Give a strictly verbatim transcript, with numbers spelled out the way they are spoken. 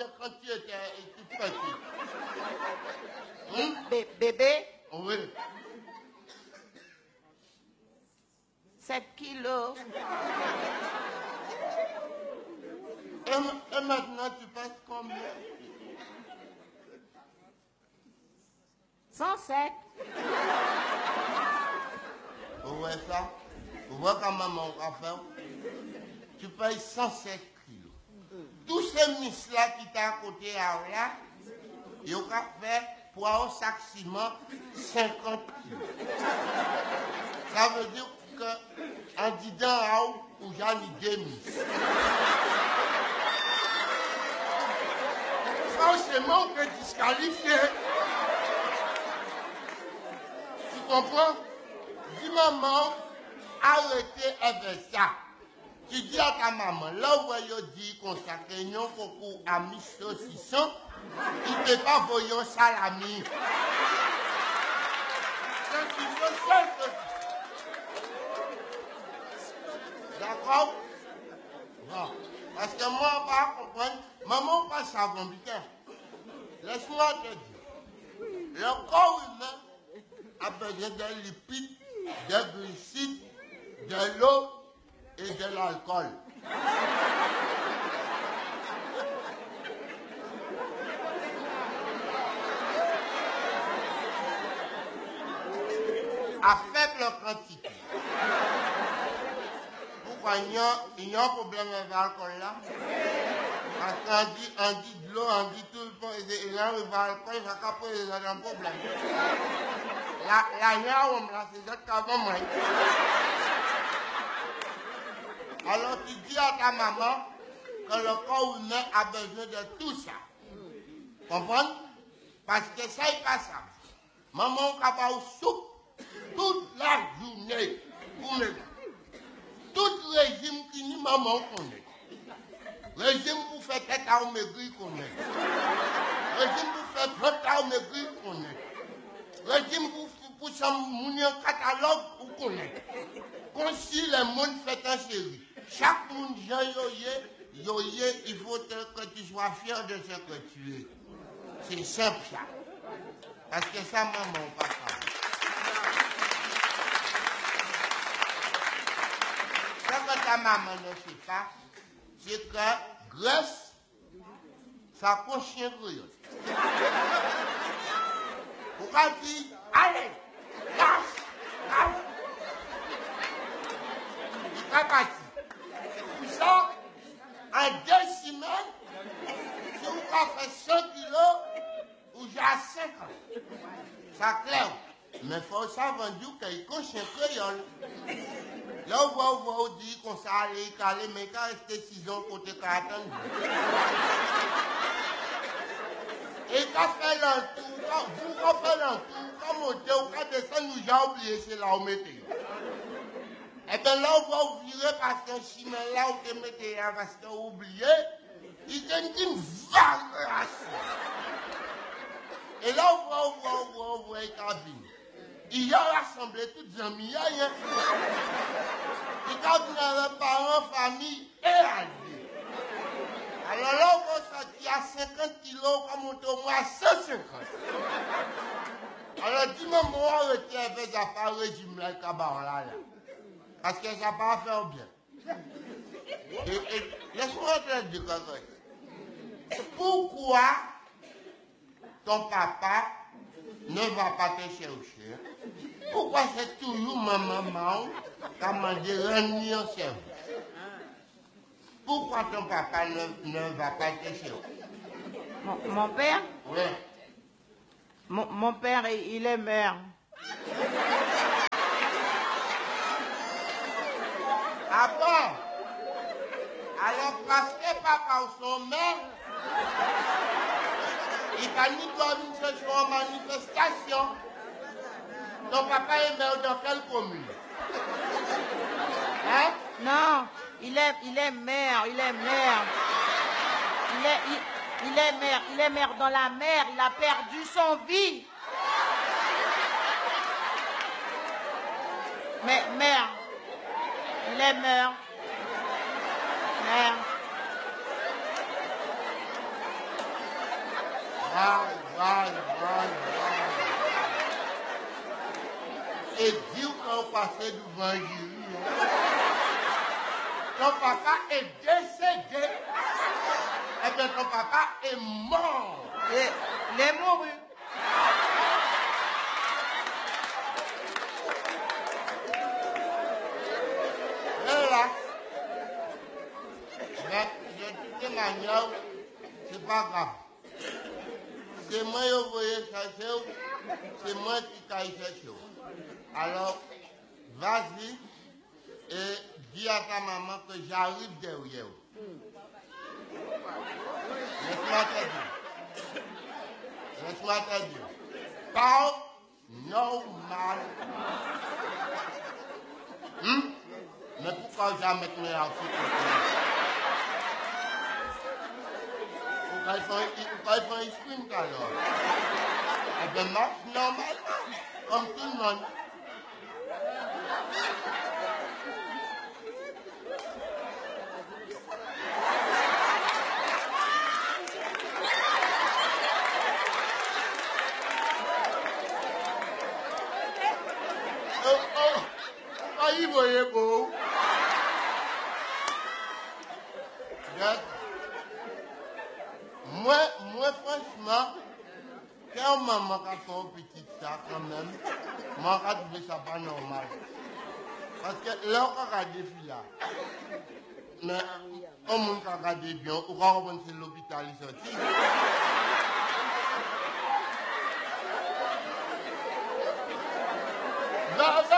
quand tu étais tout petit? Hum? Bébé? Oui. sept kilos. Et, et maintenant, tu pèses combien? cent sept. Vous voyez ça? Vous voyez quand maman va faire? Tu payes cent sept kilos. Tous ces miss-là qui t'ont à côté là, ils ont fait pour un sac ciment cinquante kilos. Ça veut dire qu'un didant à ou j'en ai deux miss. Franchement, on peut disqualifier. Tu comprends? Dis maman, arrêtez avec ça. Tu dis à ta maman, là où elle dit qu'on s'accueille beaucoup à mi saucisson, il ne peut pas voyer salami. D'accord? Bon. Parce que moi, on va comprendre. Maman, on passe à bon putain. Laisse-moi te dire. Le corps humain a besoin de lipides, de glucides, de l'eau et de l'alcool. À faible quantité. Pourquoi il y a, il y a un problème avec l'alcool là? Parce qu'on dit, on dit de l'eau, on dit tout le temps, et là, il va l'alcool, il va capoter, il y a un problème. La, la yaoum là, c'est ça qu'avant moi. Alors tu dis à ta maman que le corps humain a besoin de tout ça. Comprends? Parce que ça est pas ça. Maman a pas au soupe toute la journée pour me dire. Tout régime qui ni maman connaît. Régime pour faire tête à maigrir connaît. Régime pour faire flotte à maigrir connaît. Régime pour pour ça mounir catalogue ou connaît. Quand si le monde fait un série. Chaque monde Jean yoye, yoye, il faut que tu sois fier de ce que tu es. C'est simple ça. Parce que ça maman pas ça. Ce que ta maman ne fait pas, c'est que graisse, ça conscient griotte. Pourquoi tu dis, allez, lâche, lâche. Il n'est pas parti. Pour ça, en deux semaines, si vous faites cent kilos, ou j'ai cinquante. Ça clair. Mais il faut savoir qu'il est conscient créole. Là, on voit, on voit, on dit qu'on s'est allé caler, mais quand rester six ans côté quarante. Et quand fait l'entour, quand vous faites l'entour, quand montez ou quand descendez, nous j'ai oublié, c'est là où vous mettez. Et bien là, on va vous virer parce que si là où vous mettez, parce que vous oubliez, il y a une variation. Et là, on voit, on voit, on voit, on voit, les cabines. Il a rassemblé toutes les amis. Il a les parents, famille et alliés. Alors là, on va sortir à cinquante kilos, on va monter au moins à cent cinquante. Alors dis-moi, moi, arrêtez avec les affaires régime là, là. Parce que ça va faire bien. Et, et laisse-moi te dire quelque chose. Pourquoi ton papa ne va pas te chercher? Pourquoi c'est toujours ma maman qui m'a dit rendre en service? Pourquoi ton papa ne, ne va pas te chercher? Mon, mon père? Oui. Mon, mon père, il est maire. Ah bon? Alors parce que papa ou son maire, il va ni dormir ce soir en manifestation. Ton papa est maire dans quelle commune? Hein? Non, il est, il est maire, il est maire. Il est, il, il est maire, il est maire dans la mer, il a perdu son vie. Mais maire, il est maire. Maire. Vai, vai, vai, vai. Et dire qu'on passait devant Julie. Ton papa est décédé. Eh bien, ton papa est mort. Et il est mouru. Et là, mais de toute manière, c'est pas grave. C'est moi qui voyais chercher, c'est moi qui t'ai cherché. Alors, vas-y et dis à ta maman que j'arrive derrière. Laisse-moi te dire. Laisse-moi te dire. Parle normal. Hum? Mais pourquoi jamais te mettre en fait? Pourquoi ils font un sprint alors? Eh bien, marche normal, comme tout le monde. Oh, oh, oh, il voyait beau. Moi, moi, franchement, quand maman a fait un petit ça quand même, moi, je trouve ça pas normal. Parce que là, on a regardé là. Mais, on a regardé bien, on va remonter l'hôpital, il sorti. Va, va,